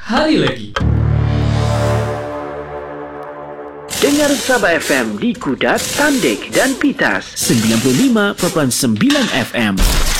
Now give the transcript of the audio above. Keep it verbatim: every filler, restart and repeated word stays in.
hari lagi. Dengar Sabah F M di Kudat, Tandik dan Pitas. sembilan puluh lima perpuluhan sembilan F M.